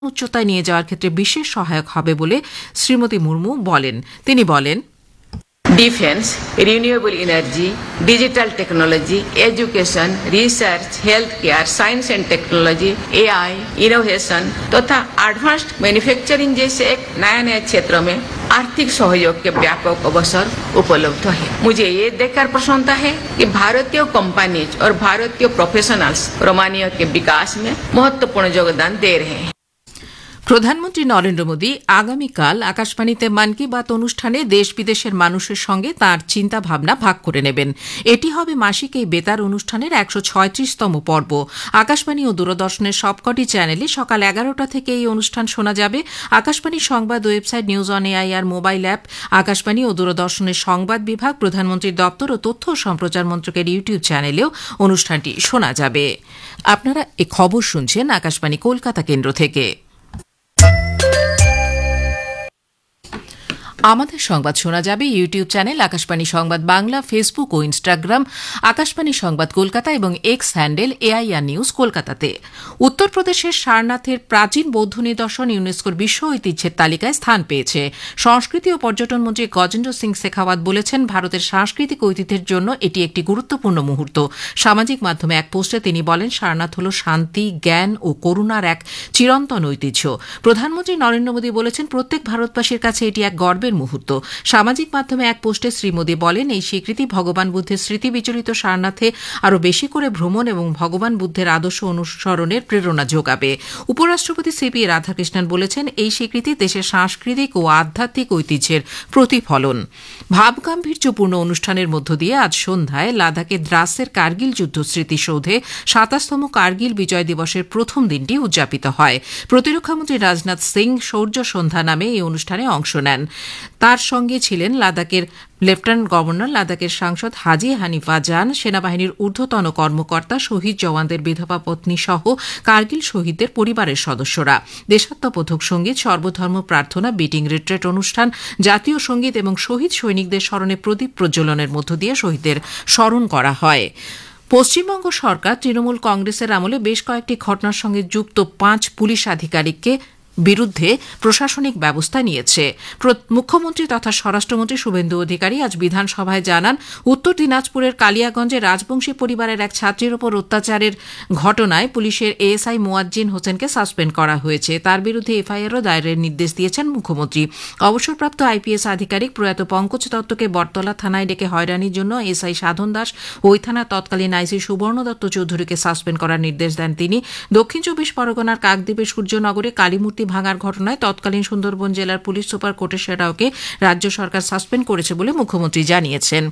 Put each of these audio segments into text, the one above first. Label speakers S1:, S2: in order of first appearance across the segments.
S1: উচ্চতায় নিয়ে যাওয়ার ক্ষেত্রে বিশেষ সহায়ক হবে বলে শ্রীমতী মুর্মু বলেন। তিনি বলেন,
S2: Defense, renewable energy, digital technology, education, research, healthcare, science and technology, AI, innovation तथा एडवांस्ड मैन्युफैक्चरिंग जैसे एक नया क्षेत्र में आर्थिक सहयोग के व्यापक अवसर उपलब्ध है। मुझे ये देखकर प्रसन्नता है कि भारतीय कंपनीज और भारतीय प्रोफेशनल्स रोमानिया के विकास में महत्वपूर्ण योगदान दे रहे हैं।
S1: প্রধানমন্ত্রী নরেন্দ্র মোদী আগামীকাল আকাশবাণীতে মন কি বাত অনুষ্ঠানে দেশ বিদেশের মানুষের সঙ্গে তাঁর চিন্তা ভাবনা ভাগ করে নেবেন। এটি হবে মাসিক এই বেতার অনুষ্ঠানের ১৩৬তম পর্ব। আকাশবাণী ও দূরদর্শনের সবকটি চ্যানেলে সকাল ১১টা থেকে এই অনুষ্ঠান শোনা যাবে। আকাশবাণী সংবাদ website, news on AIR mobile app, Akashvani ও দূরদর্শনের সংবাদ বিভাগ, প্রধানমন্ত্রীর দপ্তর ও তথ্য ও সম্প্রচার মন্ত্রকের ইউটিউব চ্যানেলেও অনুষ্ঠানটি শোনা যাবে। আপনারা এ খবর শুনছেন আকাশবাণী কলকাতা কেন্দ্র থেকে। আমাদের সংবাদ শোনা যাবে ইউটিউব চ্যানেল আকাশবাণী সংবাদ বাংলা, ফেসবুক ও ইনস্টাগ্রাম আকাশবাণী সংবাদ কলকাতা এবং এক্স হ্যান্ডেল এআইআর নিউজ কলকাতাতে। উত্তরপ্রদেশের সারনাথের প্রাচীন বৌদ্ধ নিদর্শন ইউনেস্কোর বিশ্ব ঐতিহ্যের তালিকায় স্থান পেয়েছে। সংস্কৃতি ও পর্যটন মন্ত্রী গজেন্দ্র সিং শেখাওয়াত বলেছেন, ভারতের সাংস্কৃতিক ঐতিহ্যের জন্য এটি একটি গুরুত্বপূর্ণ মুহূর্ত। সামাজিক মাধ্যমে এক পোস্টে তিনি বলেন, সারনাথ হল শান্তি, জ্ঞান ও করুণার এক চিরন্তন ঐতিহ্য। প্রধানমন্ত্রী নরেন্দ্র মোদী বলেছেন, প্রত্যেক ভারতবাসীর কাছে এটি এক গর্বের মুহূর্ত। সামাজিক মাধ্যমে এক পোস্টে শ্রী মোদী বলেন, এই স্বীকৃতি ভগবান বুদ্ধের স্মৃতি বিচরিত সারনাথে আরও বেশি করে ভ্রমণ এবং ভগবান বুদ্ধের আদর্শ অনুসরণের প্রেরণা যোগাবে। উপরাষ্ট্রপতি সিপি রাধাকৃষ্ণন বলেছেন, এই স্বীকৃতি দেশের সাংস্কৃতিক ও আধ্যাত্মিক ঐতিহ্যের প্রতিফলন। ভাবগাম্ভীর্যপূর্ণ অনুষ্ঠানের মধ্য দিয়ে আজ সন্ধ্যায় লাদাখের দ্রাসের কার্গিল যুদ্ধ স্মৃতিসৌধে ২৭তম কার্গিল বিজয় দিবসের প্রথম দিনটি উদযাপিত হয়। প্রতিরক্ষামন্ত্রী রাজনাথ সিং শৌর্য সন্ধ্যা নামে এই অনুষ্ঠানে অংশ নেন। তার সঙ্গে ছিলেন লাদাখের লেফটেন্যান্ট গভর্নর, লাদাখের সাংসদ হাজি হানিফা জান, সেনাবাহিনীর ঊর্ধ্বতন কর্মকর্তা, শহীদ জওয়ানদের বিধবা পত্নী সহ কার্গিল শহীদদের পরিবারের সদস্যরা। দেশাত্মবোধক সঙ্গীত, সর্বধর্ম প্রার্থনা, বিটিং রিট্রিট অনুষ্ঠান, জাতীয় সঙ্গীত এবং শহীদ সৈনিকদের স্মরণে প্রদীপ প্রজ্বলনের মধ্য দিয়ে শহীদদের স্মরণ করা হয়। পশ্চিমবঙ্গ সরকার তৃণমূল কংগ্রেসের আমলে বেশ কয়েকটি ঘটনার সঙ্গে যুক্ত ৫ পুলিশ আধিকারিককে বিরুদ্ধে প্রশাসনিক ব্যবস্থা নিয়েছে। মুখ্যমন্ত্রী তথা স্বরাষ্ট্রমন্ত্রী শুভেন্দু অধিকারী আজ বিধানসভায় জানান, উত্তর দিনাজপুরের কালিয়াগঞ্জে রাজবংশী পরিবারের এক ছাত্রীর ওপর অত্যাচারের ঘটনায় পুলিশের এএসআই মোয়াজ্জিন হোসেনকে সাসপেন্ড করা হয়েছে। তার বিরুদ্ধে এফআইআরও দায়েরের নির্দেশ দিয়েছেন মুখ্যমন্ত্রী। অবসরপ্রাপ্ত আইপিএস আধিকারিক প্রয়াত পঙ্কজ দত্তকে বটতলা থানায় ডেকে হয়রানির জন্য এসআই সাধন দাস, ওই থানার তৎকালীন আইসি সুবর্ণ দত্ত চৌধুরীকে সাসপেন্ড করার নির্দেশ দেন তিনি। দক্ষিণ ২৪ পরগনার কাকদ্বীপের সূর্যনগরে কালীমূর্তি ভাঙার ঘটনায় তৎকালীন সুন্দরবন জেলার পুলিশ সুপার কোটেশ্বর রাওকে রাজ্য সরকার সাসপেন্ড করেছে বলে মুখ্যমন্ত্রী জানিয়েছেন।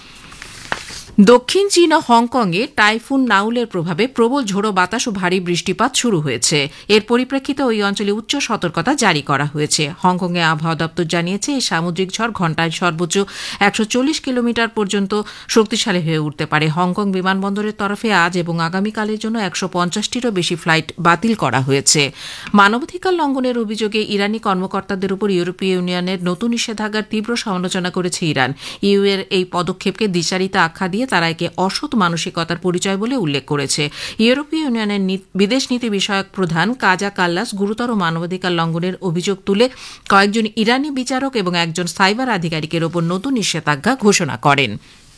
S1: দক্ষিণ চীন ও হংকংয়ে টাইফুন নাউলের প্রভাবে প্রবল ঝোড়ো বাতাস ও ভারী বৃষ্টিপাত শুরু হয়েছে। এর পরিপ্রেক্ষিতে ওই অঞ্চলে উচ্চ সতর্কতা জারি করা হয়েছে। হংকংয়ে আবহাওয়া দপ্তর জানিয়েছে, এই সামুদ্রিক ঝড় ঘণ্টায় সর্বোচ্চ ১৪০ কিলোমিটার পর্যন্ত শক্তিশালী হয়ে উঠতে পারে। হংকং বিমানবন্দরের তরফে আজ এবং আগামীকালের জন্য ১৫০টিরও বেশি ফ্লাইট বাতিল করা হয়েছে। মানবাধিকার লঙ্ঘনের অভিযোগে ইরানি কর্মকর্তাদের উপর ইউরোপীয় ইউনিয়নের নতুন নিষেধাজ্ঞার তীব্র সমালোচনা করেছে ইরান। ইউ এর এই পদক্ষেপকে দ্বিচারিতা আখ্যা দিয়ে তারা একে অসৎ মানসিকতার পরিচয় বলে উল্লেখ করেছে। ইউরোপীয় ইউনিয়নের বিদেশ নীতি বিষয়ক প্রধান কাজা কাল্লাস গুরুতর মানবাধিকার লঙ্ঘনের অভিযোগ তুলে কয়েকজন ইরানি বিচারক এবং একজন সাইবার আধিকারিকের ওপর নতুন নিষেধাজ্ঞা ঘোষণা করেন।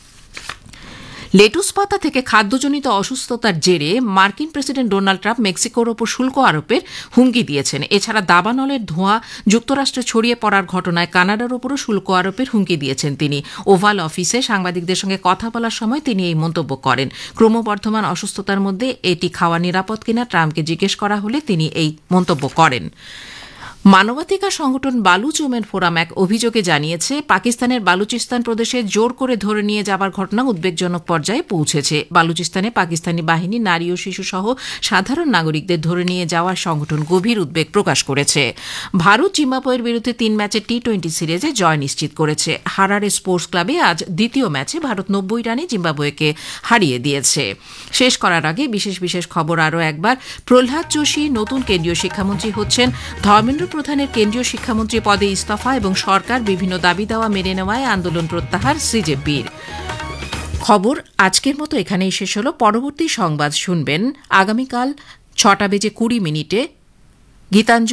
S1: লেটুস পাতা থেকে খাদ্যজনিত অসুস্থতার জেরে মার্কিন প্রেসিডেন্ট ডোনাল্ড ট্রাম্প মেক্সিকোর ওপর শুল্ক আরোপের হুমকি দিয়েছেন। এছাড়া দাবানলের ধোঁয়া যুক্তরাষ্ট্রে ছড়িয়ে পড়ার ঘটনায় কানাডার ওপরও শুল্ক আরোপের হুমকি দিয়েছেন তিনি। ওভাল অফিসে সাংবাদিকদের সঙ্গে কথা বলার সময় তিনি এই মন্তব্য করেন। ক্রমবর্ধমান অসুস্থতার মধ্যে এটি খাওয়া নিরাপদ কিনা ট্রাম্পকে জিজ্ঞেস করা হলে তিনি এই মন্তব্য করেন। মানবাধিকার সংগঠন বালুচ ওমেন ফোরাম এক অভিযোগে জানিয়েছে, পাকিস্তানের বালুচিস্তান প্রদেশে জোর করে ধরে নিয়ে যাবার ঘটনা উদ্বেগজনক পর্যায়ে পৌঁছেছে। বালুচিস্তানে পাকিস্তানি বাহিনী নারী ও শিশু সহ সাধারণ নাগরিকদের ধরে নিয়ে যাওয়ার সংগঠন গভীর উদ্বেগ প্রকাশ করেছে। ভারত জিম্বাবুয়ের বিরুদ্ধে ৩ ম্যাচের টি-২০ সিরিজে জয় নিশ্চিত করেছে। হারারে স্পোর্টস ক্লাবে আজ দ্বিতীয় ম্যাচে ভারত ৯০ রানে জিম্বাবুয়েকে হারিয়ে দিয়েছে। শেষ করার আগে বিশেষ খবর আরও একবার। প্রহ্লাদ যোশী নতুন কেন্দ্রীয় শিক্ষামন্ত্রী হচ্ছেন। ধর্মেন্দ্র প্রধানের কেন্দ্রীয় শিক্ষামন্ত্রী পদে ইস্তফা এবং সরকার বিভিন্ন দাবি দাওয়া মেনে নেওয়ায় আন্দোলন প্রত্যাহার সিজেপির। খবর আজকের মতো এখানেই শেষ হল। পরবর্তী সংবাদ শুনবেন আগামীকাল ৬টা বেজে ২০ মিনিটে গীতাঞ্জলি